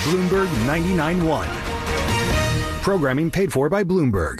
Bloomberg 99.1. Programming paid for by Bloomberg.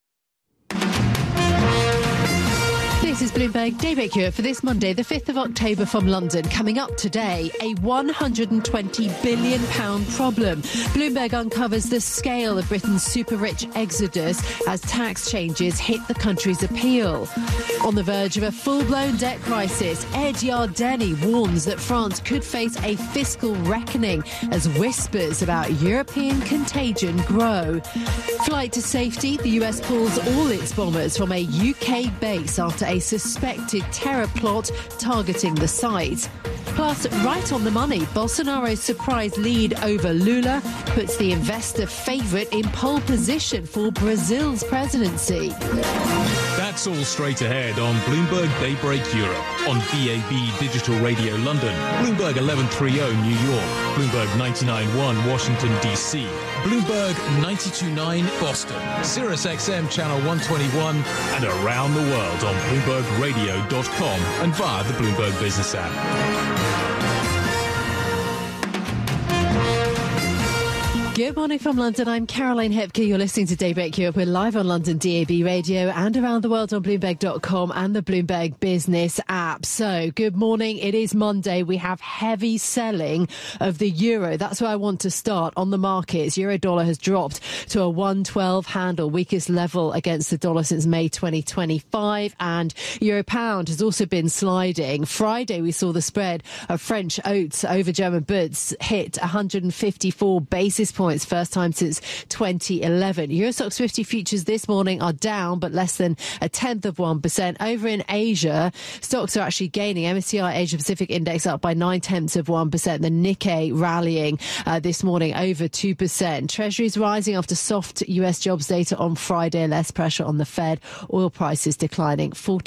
This is Bloomberg Daybreak Europe for this Monday, the 5th of October from London. Coming up today, a £120 billion problem. Bloomberg uncovers the scale of Britain's super-rich exodus as tax changes hit the country's appeal. On the verge of a full-blown debt crisis, Ed Yardeni warns that France could face a fiscal reckoning as whispers about European contagion grow. Flight to safety, the US pulls all its bombers from a UK base after a suspected terror plot targeting the site. Plus, right on the money, Bolsonaro's surprise lead over Lula puts the investor favourite in pole position for Brazil's presidency. That's all straight ahead on Bloomberg Daybreak Europe, on DAB Digital Radio London, Bloomberg 1130 New York, Bloomberg 99.1 Washington DC, Bloomberg 92.9 Boston, Sirius XM Channel 121, and around the world on BloombergRadio.com and via the Bloomberg Business app. Good morning from London. I'm Caroline Hepke. You're listening to Daybreak Europe. We're live on London DAB Radio and around the world on Bloomberg.com and the Bloomberg Business app. So, good morning. It is Monday. We have heavy selling of the euro. That's where I want to start on the markets. Euro dollar has dropped to a 112 handle, weakest level against the dollar since May 2025. And euro pound has also been sliding. Friday, we saw the spread of French oats over German Butz hit 154 basis points. First time since 2011. Euro Stoxx 50 futures this morning are down, but less than 0.1%. Over in Asia, stocks are actually gaining. MSCI Asia Pacific Index up by 0.9%. The Nikkei rallying this morning over 2%. Treasuries rising after soft US jobs data on Friday. Less pressure on the Fed. Oil prices declining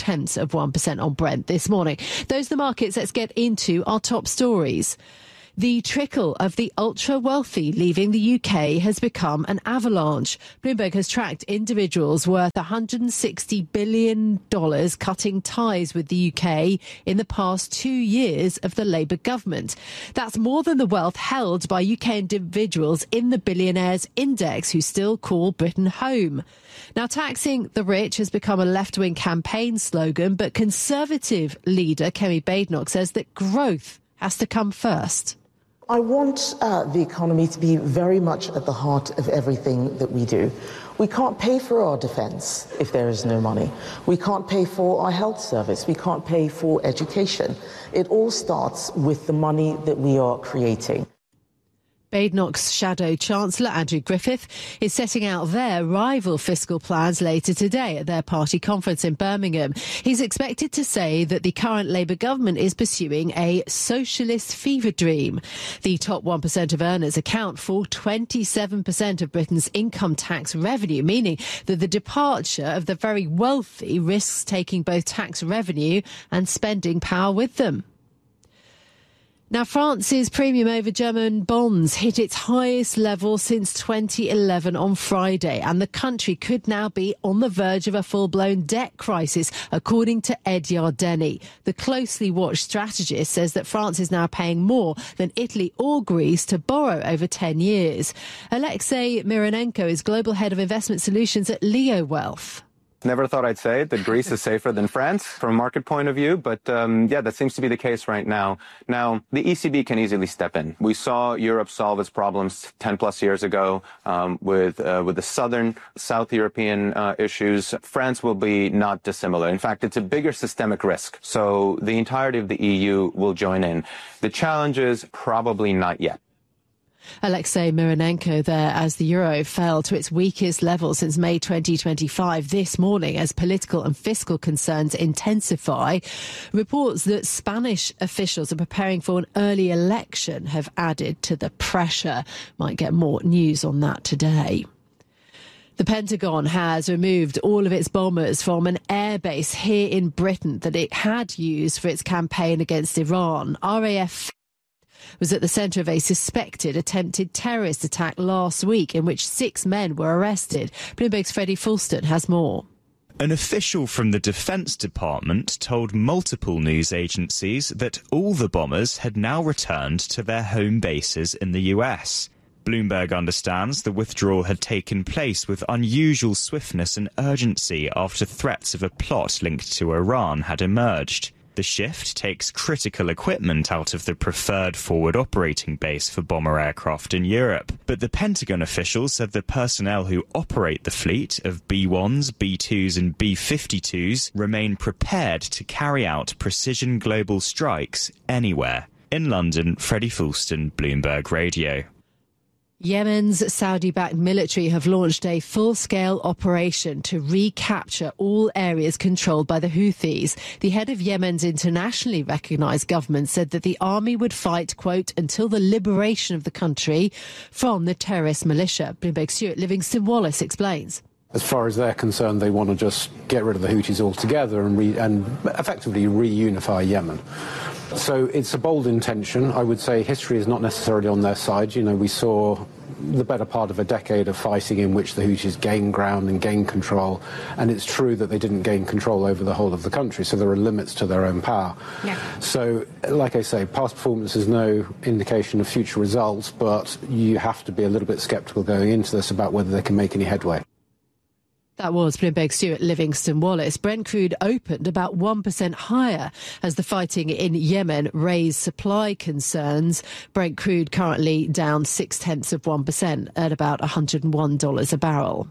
0.4% on Brent this morning. Those are the markets. Let's get into our top stories. The trickle of the ultra-wealthy leaving the UK has become an avalanche. Bloomberg has tracked individuals worth $160 billion cutting ties with the UK in the past 2 years of the Labour government. That's more than the wealth held by UK individuals in the Billionaires Index, who still call Britain home. Now, taxing the rich has become a left-wing campaign slogan, but Conservative leader Kemi Badenoch says that growth has to come first. I want the economy to be very much at the heart of everything that we do. We can't pay for our defence if there is no money. We can't pay for our health service. We can't pay for education. It all starts with the money that we are creating. Badenoch's shadow chancellor, Andrew Griffith, is setting out their rival fiscal plans later today at their party conference in Birmingham. He's expected to say that the current Labour government is pursuing a socialist fever dream. The top 1% of earners account for 27% of Britain's income tax revenue, meaning that the departure of the very wealthy risks taking both tax revenue and spending power with them. Now, France's premium over German bonds hit its highest level since 2011 on Friday, and the country could now be on the verge of a full-blown debt crisis, according to Ed Yardeni. The closely watched strategist says that France is now paying more than Italy or Greece to borrow over 10 years. Alexei Mironenko is global head of investment solutions at Leo Wealth. Never thought I'd say that Greece is safer than France from a market point of view, but yeah, that seems to be the case right now. Now, the ECB can easily step in. We saw Europe solve its problems 10 plus years ago with the South European issues. France will be not dissimilar. In fact, it's a bigger systemic risk. So the entirety of the EU will join in. The challenge is probably not yet. Alexei Mironenko there as the euro fell to its weakest level since May 2025 this morning as political and fiscal concerns intensify. Reports that Spanish officials are preparing for an early election have added to the pressure. Might get more news on that today. The Pentagon has removed all of its bombers from an airbase here in Britain that it had used for its campaign against Iran. RAF was at the centre of a suspected attempted terrorist attack last week in which 6 men were arrested. Bloomberg's Freddie Fulston has more. An official from the Defence Department told multiple news agencies that all the bombers had now returned to their home bases in the US. Bloomberg understands the withdrawal had taken place with unusual swiftness and urgency after threats of a plot linked to Iran had emerged. The shift takes critical equipment out of the preferred forward operating base for bomber aircraft in Europe. But the Pentagon official said the personnel who operate the fleet of B-1s, B-2s and B-52s remain prepared to carry out precision global strikes anywhere. In London, Freddie Fulston, Bloomberg Radio. Yemen's Saudi-backed military have launched a full-scale operation to recapture all areas controlled by the Houthis. The head of Yemen's internationally recognised government said that the army would fight, quote, until the liberation of the country from the terrorist militia. Bloomberg's Stuart Livingston-Wallace explains. As far as they're concerned, they want to just get rid of the Houthis altogether and effectively reunify Yemen. So it's a bold intention. I would say history is not necessarily on their side. You know, we saw the better part of a decade of fighting in which the Houthis gained ground and gained control. And it's true that they didn't gain control over the whole of the country, so there are limits to their own power. Yeah. So, like I say, past performance is no indication of future results, but you have to be a little bit sceptical going into this about whether they can make any headway. That was Bloomberg's Stuart Livingston-Wallace. Brent crude opened about 1% higher as the fighting in Yemen raised supply concerns. Brent crude currently down 0.6% at about $101 a barrel.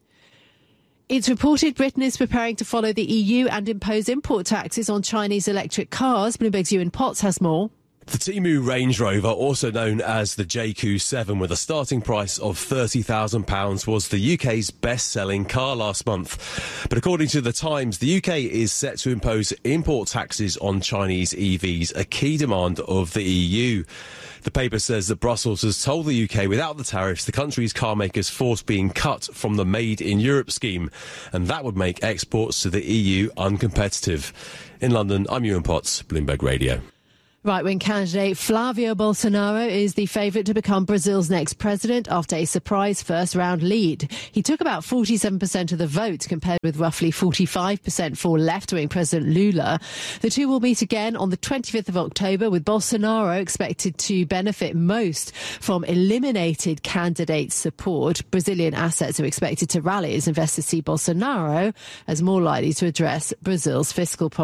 It's reported Britain is preparing to follow the EU and impose import taxes on Chinese electric cars. Bloomberg's Ewan Potts has more. The Temu Range Rover, also known as the JQ7, with a starting price of £30,000, was the UK's best-selling car last month. But according to The Times, the UK is set to impose import taxes on Chinese EVs, a key demand of the EU. The paper says that Brussels has told the UK without the tariffs, the country's car makers force being cut from the Made in Europe scheme, and that would make exports to the EU uncompetitive. In London, I'm Ewan Potts, Bloomberg Radio. Right-wing candidate Flavio Bolsonaro is the favourite to become Brazil's next president after a surprise first-round lead. He took about 47% of the vote, compared with roughly 45% for left-wing President Lula. The two will meet again on the 25th of October, with Bolsonaro expected to benefit most from eliminated candidate support. Brazilian assets are expected to rally as investors see Bolsonaro as more likely to address Brazil's fiscal problems.